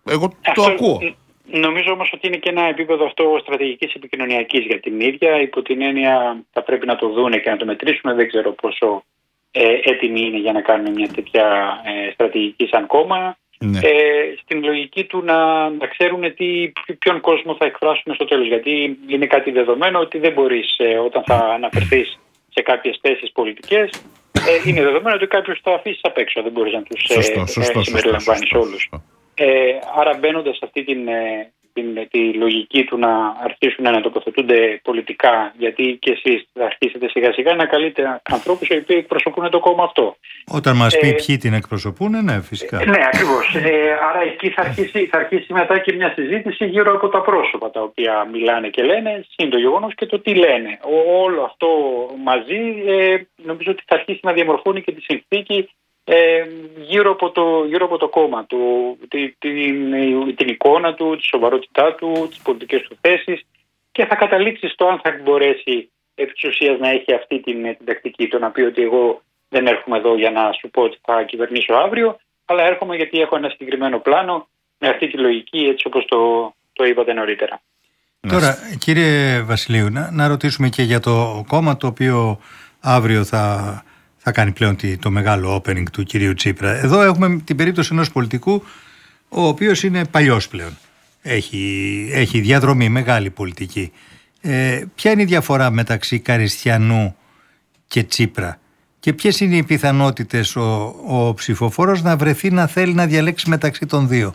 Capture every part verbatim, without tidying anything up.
Εγώ αυτό, το ακούω. Νομίζω όμως ότι είναι και ένα επίπεδο αυτό στρατηγικής επικοινωνιακής για την ίδια. Υπό την έννοια θα πρέπει να το δούνε και να το μετρήσουν. Δεν ξέρω πόσο ε, έτοιμοι είναι για να κάνουν μια τέτοια ε, στρατηγική σαν κόμμα. Ναι. Ε, στην λογική του να, να ξέρουν τι, ποιον κόσμο θα εκφράσουν στο τέλος. Γιατί είναι κάτι δεδομένο ότι δεν μπορείς ε, όταν θα αναφερθείς σε κάποιες θέσεις πολιτικές, ε, είναι δεδομένο ότι κάποιους θα αφήσεις απ' έξω. Δεν μπορείς να τους ε, συμπεριλαμβάνεις όλους. Ε, άρα μπαίνοντας σε αυτή την, ε, την, τη λογική του να αρχίσουν να τοποθετούνται πολιτικά, γιατί και εσείς θα αρχίσετε σιγά σιγά να καλείτε ανθρώπους οι οποίοι εκπροσωπούν το κόμμα αυτό. Όταν μας πει ε, ποιοι την εκπροσωπούν, ναι, φυσικά. Ναι, ακριβώς. Ε, άρα εκεί θα αρχίσει, θα αρχίσει μετά και μια συζήτηση γύρω από τα πρόσωπα τα οποία μιλάνε και λένε, συν το γεγονός και το τι λένε. Ό, όλο αυτό μαζί ε, νομίζω ότι θα αρχίσει να διαμορφώνει και τη συνθήκη Ε, γύρω, από το, γύρω από το κόμμα του, την, την, την εικόνα του, τη σοβαρότητά του, τις πολιτικές του θέσεις, και θα καταλήξει στο αν θα μπορέσει επί της ουσίας να έχει αυτή την, την τακτική, το να πει ότι εγώ δεν έρχομαι εδώ για να σου πω ότι θα κυβερνήσω αύριο, αλλά έρχομαι γιατί έχω ένα συγκεκριμένο πλάνο με αυτή τη λογική, έτσι όπως το, το είπατε νωρίτερα. Τώρα, κύριε Βασιλείου, να, να ρωτήσουμε και για το κόμμα το οποίο αύριο θα... θα κάνει πλέον το μεγάλο opening του κυρίου Τσίπρα. Εδώ έχουμε την περίπτωση ενός πολιτικού ο οποίος είναι παλιός πλέον. Έχει, έχει διαδρομή, μεγάλη πολιτική. Ε, ποια είναι η διαφορά μεταξύ Καριστιανού και Τσίπρα και ποιες είναι οι πιθανότητες ο, ο ψηφοφόρος να βρεθεί να θέλει να διαλέξει μεταξύ των δύο?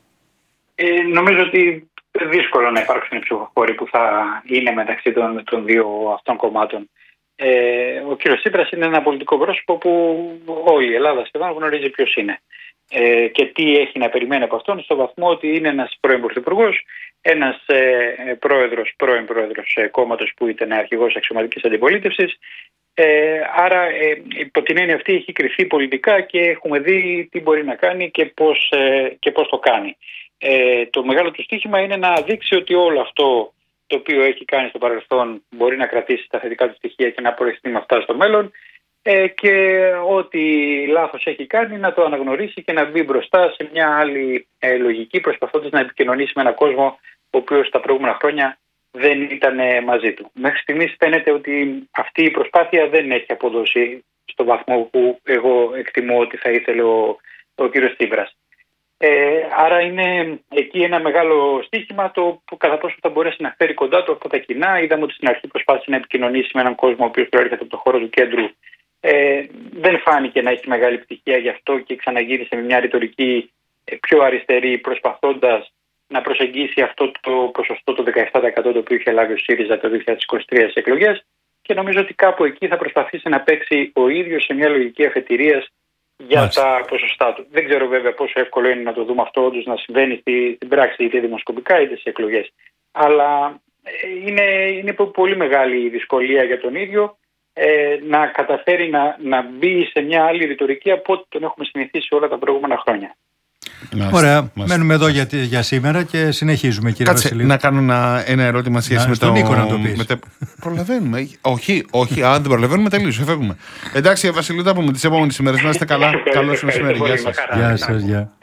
Ε, νομίζω ότι δύσκολο να υπάρξουν ψηφοφόροι που θα είναι μεταξύ των, των δύο αυτών κομμάτων. Ε, ο κύριος Τσίπρας είναι ένα πολιτικό πρόσωπο που όλη η Ελλάδα σχεδόν γνωρίζει ποιος είναι ε, και τι έχει να περιμένει από αυτόν, στο βαθμό ότι είναι ένας πρώην πρωθυπουργός, ένας ε, πρόεδρος, πρώην πρόεδρος ε, κόμματος που ήταν αρχηγός αξιωματικής αντιπολίτευσης. Ε, άρα ε, υπό την έννοια αυτή έχει κρυφθεί πολιτικά και έχουμε δει τι μπορεί να κάνει και πώς, ε, και πώς το κάνει. Ε, το μεγάλο του στοίχημα είναι να δείξει ότι όλο αυτό το οποίο έχει κάνει στο παρελθόν μπορεί να κρατήσει τα θετικά του στοιχεία και να προωθηθεί με αυτά στο μέλλον, ε, και ό,τι λάθος έχει κάνει να το αναγνωρίσει και να μπει μπροστά σε μια άλλη ε, λογική, προσπαθώντας να επικοινωνήσει με έναν κόσμο ο οποίος τα προηγούμενα χρόνια δεν ήταν ε, μαζί του. Μέχρι στιγμής φαίνεται ότι αυτή η προσπάθεια δεν έχει αποδώσει στο βαθμό που εγώ εκτιμώ ότι θα ήθελε ο, ο κύριος Τσίπρας. Ε, άρα είναι εκεί ένα μεγάλο στοίχημα το που κατά πόσο θα μπορέσει να φέρει κοντά του από τα κοινά. Είδαμε ότι στην αρχή προσπάθησε να επικοινωνήσει με έναν κόσμο ο οποίος προέρχεται από το χώρο του κέντρου. Ε, δεν φάνηκε να έχει μεγάλη επιτυχία, γι' αυτό και ξαναγύρισε με μια ρητορική πιο αριστερή, προσπαθώντας να προσεγγίσει αυτό το ποσοστό το δεκαεπτά τοις εκατό το οποίο είχε λάβει ο ΣΥΡΙΖΑ το δύο χιλιάδες είκοσι τρία στις εκλογές, και νομίζω ότι κάπου εκεί θα προσπαθήσει να παίξει ο ίδιος σε μια λογική αφετηρίας για Μάλιστα. τα ποσοστά του. Δεν ξέρω βέβαια πόσο εύκολο είναι να το δούμε αυτό όντως να συμβαίνει στη, στην πράξη, είτε δημοσκοπικά είτε σε εκλογές. Αλλά είναι, είναι πολύ μεγάλη η δυσκολία για τον ίδιο ε, να καταφέρει να, να μπει σε μια άλλη ρητορική από ό,τι τον έχουμε συνηθίσει όλα τα προηγούμενα χρόνια. Μάλιστα, Ωραία, μάλιστα. Μένουμε εδώ για, για σήμερα και συνεχίζουμε, κύριε Κάτσε, Βασιλείου. Να κάνω ένα, ένα ερώτημα σχέση με τον Νίκο να το πεις. Το... Προλαβαίνουμε. όχι, όχι, αν δεν προλαβαίνουμε τελείως, φεύγουμε. Εντάξει, Βασιλείου, τα πούμε τις επόμενες ημέρες. Να είστε καλά. Καλώς μεσημέρι. Γεια σας. Γεια σας. Γεια.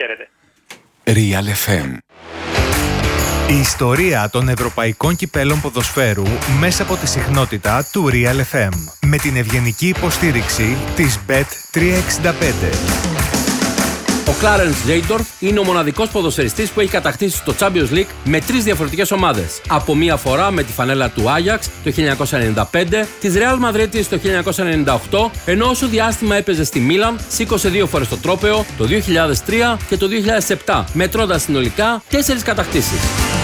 Real εφ εμ. Η ιστορία των ευρωπαϊκών κυπέλων ποδοσφαίρου μέσα από τη συχνότητα του Real εφ εμ. Με την ευγενική υποστήριξη της μπετ τριακόσια εξήντα πέντε. Ο Clarence Seedorf είναι ο μοναδικός ποδοσφαιριστής που έχει κατακτήσει το Champions League με τρεις διαφορετικές ομάδες. Από μία φορά με τη φανέλα του Ajax το χίλια εννιακόσια ενενήντα πέντε, της Real Madrid το χίλια εννιακόσια ενενήντα οκτώ, ενώ όσο διάστημα έπαιζε στη Μίλαν, σήκωσε δύο φορές το τρόπαιο το δύο χιλιάδες τρία και το δύο χιλιάδες επτά, μετρώντας συνολικά τέσσερις κατακτήσεις.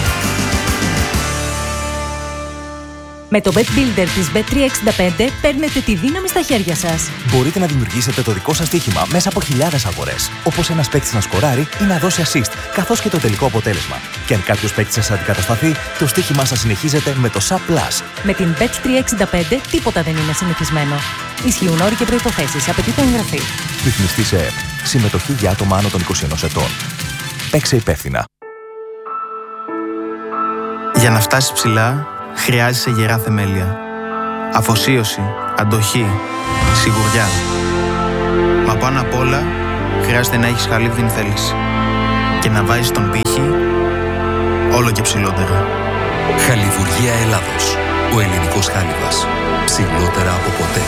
Με το Bet Builder της μπετ τριακόσια εξήντα πέντε παίρνετε τη δύναμη στα χέρια σας. Μπορείτε να δημιουργήσετε το δικό σας στοίχημα μέσα από χιλιάδες αγορές. Όπως ένας παίκτης να σκοράρει ή να δώσει assist, καθώς και το τελικό αποτέλεσμα. Και αν κάποιος παίκτης σας αντικατασταθεί, το στοίχημά σας συνεχίζεται με το Sub Plus. Με την μπετ τριακόσια εξήντα πέντε τίποτα δεν είναι συνηθισμένο. Ισχύουν όροι και προϋποθέσεις. Απαιτείται εγγραφή. Ρυθμιστή σε ΕΕΠ. Συμμετοχή για άτομα άνω των είκοσι ενός ετών. Παίξε υπεύθυνα. Για να φτάσεις ψηλά, χρειάζεσαι γερά θεμέλια. Αφοσίωση, αντοχή, σιγουριά. Μα πάνω απ' όλα, χρειάζεται να έχεις χαλίβδιν θέληση. Και να να βάζεις τον πύχη όλο και ψηλότερα. Χαλιβουργία Ελλάδος. Ο ελληνικός χάλιβας. Ψηλότερα από ποτέ.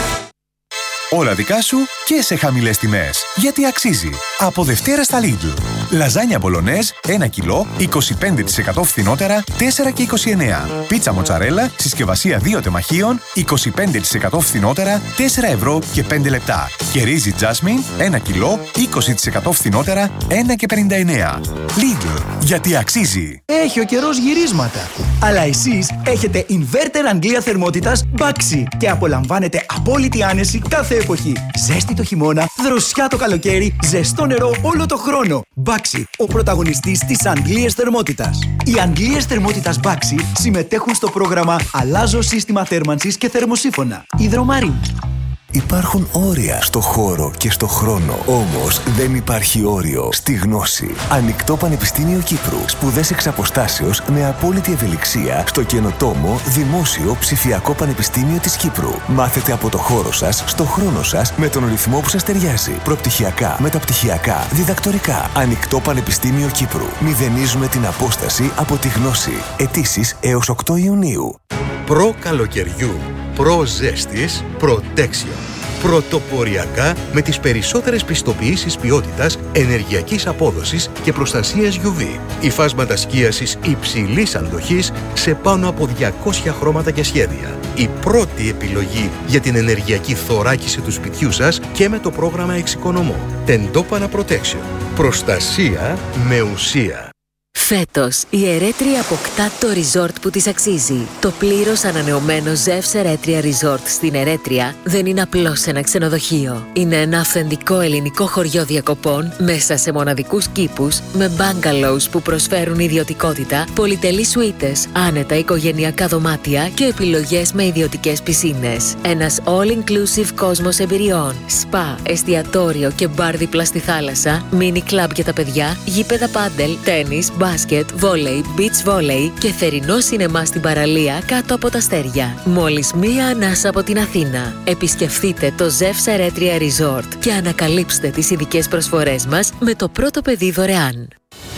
Όλα δικά σου και σε χαμηλές τιμές. Γιατί αξίζει. Από Δευτέρα στα Lidl. Λαζάνια μπολονέζ ένα κιλό, είκοσι πέντε τοις εκατό φθηνότερα, τέσσερα και είκοσι εννέα. Πίτσα μοτσαρέλα, συσκευασία δύο τεμαχίων, είκοσι πέντε τοις εκατό φθηνότερα, τέσσερα ευρώ και πέντε λεπτά. Και ρύζι Jasmine, ένα κιλό, είκοσι τοις εκατό φθηνότερα, ένα και πενήντα εννέα. Lidl. Γιατί αξίζει. Έχει ο καιρός γυρίσματα. Αλλά εσείς έχετε inverter Αγγλία θερμότητας Baxi και απολαμβάνετε απόλυτη άνεση κάθε εποχή. Ζέστη το χειμώνα, δροσιά το καλοκαίρι, ζεστό νερό όλο το χρόνο. Baxi, ο πρωταγωνιστής της Αγγλίας θερμότητας. Οι Αγγλίες θερμότητας Baxi συμμετέχουν στο πρόγραμμα Αλλάζω σύστημα θέρμανσης και θερμοσύφωνα. Υδρομαρίν. Υπάρχουν όρια στο χώρο και στο χρόνο. Όμως δεν υπάρχει όριο στη γνώση. Ανοιχτό Πανεπιστήμιο Κύπρου. Σπουδές εξ αποστάσεως με απόλυτη ευελιξία στο καινοτόμο Δημόσιο Ψηφιακό Πανεπιστήμιο της Κύπρου. Μάθετε από το χώρο σας, στο χρόνο σας, με τον ρυθμό που σας ταιριάζει. Προπτυχιακά, μεταπτυχιακά, διδακτορικά. Ανοιχτό Πανεπιστήμιο Κύπρου. Μηδενίζουμε την απόσταση από τη γνώση. Αιτήσεις έως οκτώ Ιουνίου. Προ καλοκαιριού, προ ζέστης, Protection. Πρωτοποριακά με τις περισσότερες πιστοποιήσεις ποιότητας, ενεργειακής απόδοσης και προστασίας γιου βι. Υφάσματα σκίασης υψηλής αντοχής σε πάνω από διακόσια χρώματα και σχέδια. Η πρώτη επιλογή για την ενεργειακή θωράκιση του σπιτιού σας και με το πρόγραμμα Εξοικονομώ. Τεντόπανα Protection. Προστασία με ουσία. Φέτος, η Ερέτρια αποκτά το resort που της αξίζει. Το πλήρως ανανεωμένο Ζεύς Ερέτρια Resort στην Ερέτρια δεν είναι απλώς ένα ξενοδοχείο. Είναι ένα αυθεντικό ελληνικό χωριό διακοπών μέσα σε μοναδικούς κήπους με bungalows που προσφέρουν ιδιωτικότητα, πολυτελείς σουίτες, άνετα οικογενειακά δωμάτια και επιλογές με ιδιωτικές πισίνες. Ένας all-inclusive κόσμος εμπειριών, σπα, εστιατόριο και μπαρ δίπλα στη θάλασσα, mini club για τα παιδιά, γήπεδα πάντελ, τένις, μπάσκετ, βόλεϊ, beach volley και θερινό σινεμά στην παραλία κάτω από τα αστέρια. Μόλις μία ανάσα από την Αθήνα. Επισκεφτείτε το Ζεύς Ερέτρια Resort και ανακαλύψτε τις ειδικές προσφορές μας με το πρώτο παιδί δωρεάν.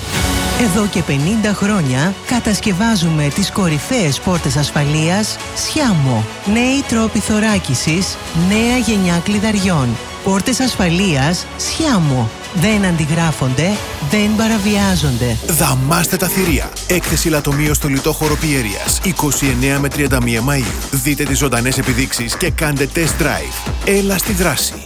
Εδώ και πενήντα χρόνια κατασκευάζουμε τις κορυφαίες πόρτες ασφαλείας Σιάμο. Νέοι τρόποι θωράκισης, νέα γενιά κλειδαριών. Πόρτες ασφαλείας Σιάμο. Δεν αντιγράφονται, δεν παραβιάζονται. Δαμάστε τα θηρία. Έκθεση λατομείο στο λιτόχωρο Πιέρειας. είκοσι εννέα με τριάντα μία Μαΐου. Δείτε τις ζωντανές επιδείξεις και κάντε test drive. Έλα στη δράση.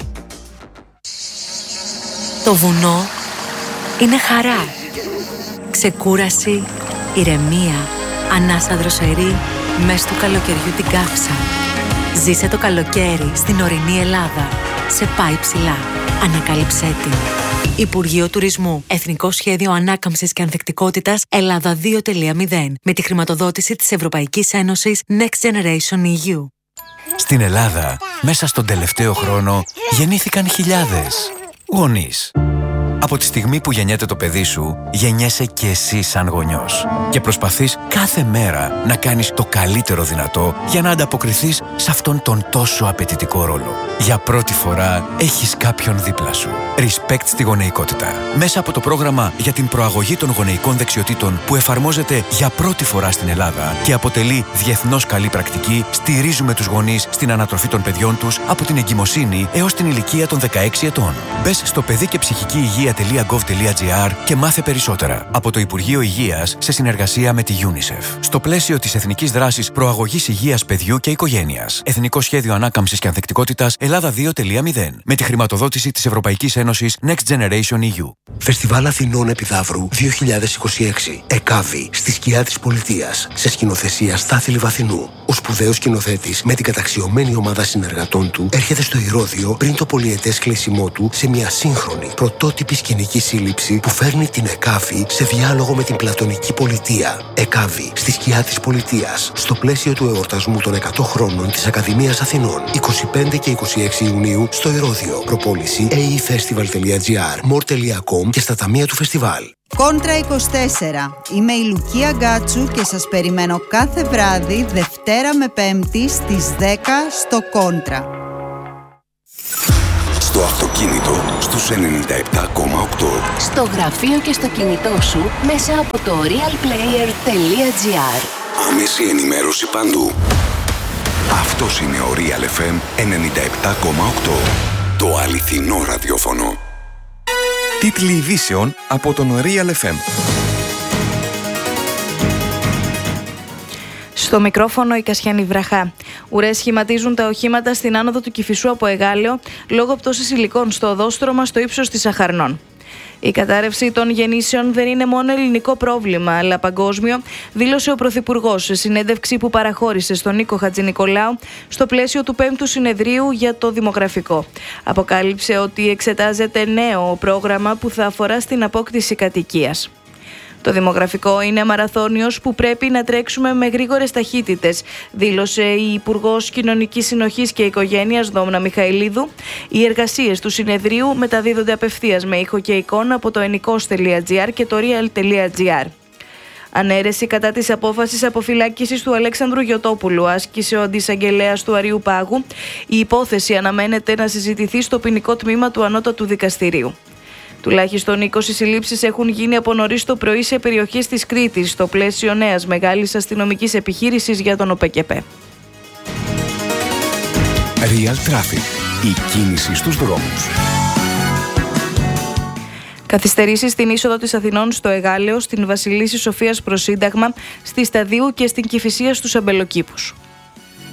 Το βουνό είναι χαρά. Ξεκούραση, ηρεμία, ανάσα δροσερή, μες του καλοκαιριού την καύσα. Ζήσε το καλοκαίρι στην ορεινή Ελλάδα. Σε πάει ψηλά. Ανακάλυψέ την. Υπουργείο Τουρισμού. Εθνικό Σχέδιο Ανάκαμψης και Ανθεκτικότητας Ελλάδα δύο τελεία μηδέν. Με τη χρηματοδότηση της Ευρωπαϊκής Ένωσης Next Generation ι γιου. Στην Ελλάδα, μέσα στον τελευταίο χρόνο, γεννήθηκαν χιλιάδες γονείς. Από τη στιγμή που γεννιέται το παιδί σου, γεννιέσαι και εσύ σαν γονιός. Και προσπαθείς κάθε μέρα να κάνεις το καλύτερο δυνατό για να ανταποκριθείς σε αυτόν τον τόσο απαιτητικό ρόλο. Για πρώτη φορά έχεις κάποιον δίπλα σου. Respect στη γονεϊκότητα. Μέσα από το πρόγραμμα για την προαγωγή των γονεϊκών δεξιοτήτων που εφαρμόζεται για πρώτη φορά στην Ελλάδα και αποτελεί διεθνώς καλή πρακτική, στηρίζουμε τους γονείς στην ανατροφή των παιδιών τους από την εγκυμοσύνη έως την ηλικία των δεκαέξι ετών. Μπες στο παιδί και ψυχική υγεία τελεία γκοβ τελεία τζι άρ και μάθε περισσότερα από το Υπουργείο Υγείας σε συνεργασία με τη UNICEF. Στο πλαίσιο της Εθνικής Δράσης Προαγωγής Υγείας Παιδιού και Οικογένειας. Εθνικό Σχέδιο Ανάκαμψης και Ανθεκτικότητας Ελλάδα δύο τελεία μηδέν. Με τη χρηματοδότηση της Ευρωπαϊκής Ένωσης Next Generation ι γιου. Φεστιβάλ Αθηνών Επιδαύρου δύο χιλιάδες είκοσι έξι. ΕΚΑΒΗ στη σκιά της πολιτείας. Σε σκηνοθεσία Στάθη Λιβαθινού. Ο σπουδαίος σκηνοθέτης με την καταξιωμένη ομάδα συνεργατών του έρχεται στο Ηρώδειο πριν το πολυετές κλείσιμό του σε μια σύγχρονη πρωτότυπη σκηνική σύλληψη που φέρνει την ΕΚΑΒΗ σε διάλογο με την πλατωνική πολιτεία. ΕΚΑΒΗ στη σκιά της πολιτείας. Στο πλαίσιο του εορτασμού των εκατό χρόνων της Ακαδημίας Αθηνών. είκοσι πέντε και είκοσι έξι Ιουνίου στο Ηρώδειο. Προπόληση έι ι φεστιβάλ τελεία τζι άρ, μορ τελεία κομ και στα ταμεία του φεστιβάλ. Κόντρα είκοσι τέσσερα. Είμαι η Λουκία Γκάτσου και σας περιμένω κάθε βράδυ Δευτέρα με Πέμπτη στις δέκα στο Κόντρα. Στο αυτοκίνητο στους ενενήντα επτά κόμμα οκτώ. Στο γραφείο και στο κινητό σου μέσα από το realplayer.gr. Άμεση ενημέρωση παντού. Αυτός είναι ο Real εφ εμ ενενήντα επτά κόμμα οκτώ. Το αληθινό ραδιόφωνο. Τίτλοι ειδήσεων από τον Real εφ εμ. Στο μικρόφωνο η Κασιανή Βραχά. Ουρές σχηματίζουν τα οχήματα στην άνοδο του Κηφισού από Εγάλεο λόγω πτώσης υλικών στο οδόστρωμα στο ύψος της Αχαρνών. Η κατάρρευση των γεννήσεων δεν είναι μόνο ελληνικό πρόβλημα, αλλά παγκόσμιο, δήλωσε ο Πρωθυπουργός σε συνέντευξη που παραχώρησε στον Νίκο Χατζηνικολάου στο πλαίσιο του πέμπτου συνεδρίου για το δημογραφικό. Αποκάλυψε ότι εξετάζεται νέο πρόγραμμα που θα αφορά στην απόκτηση κατοικίας. Το δημογραφικό είναι μαραθώνιος που πρέπει να τρέξουμε με γρήγορες ταχύτητες, δήλωσε η Υπουργός Κοινωνικής Συνοχής και Οικογένειας Δόμνα Μιχαηλίδου. Οι εργασίες του συνεδρίου μεταδίδονται απευθείας με ήχο και εικόνα από το ενικός τελεία τζι άρ και το real τελεία τζι άρ. Ανέρεση κατά της απόφασης αποφυλάκησης του Αλέξανδρου Γιωτόπουλου άσκησε ο αντισαγγελέας του Αριού Πάγου. Η υπόθεση αναμένεται να συζητηθεί στο ποινικό τμήμα του Ανώτατου Δικαστηρίου. Τουλάχιστον είκοσι συλλήψεις έχουν γίνει από νωρίς το πρωί σε περιοχές της Κρήτης, στο πλαίσιο νέας μεγάλης αστυνομικής επιχείρησης για τον ΟΠΕΚΕΠΕ. Real Traffic. Η κίνηση στους δρόμους. Καθυστερήσεις στην είσοδο της Αθηνών στο Εγάλεο, στην Βασιλίσση Σοφίας προς Σύνταγμα, στη Σταδίου και στην Κηφισία στους Αμπελοκήπους.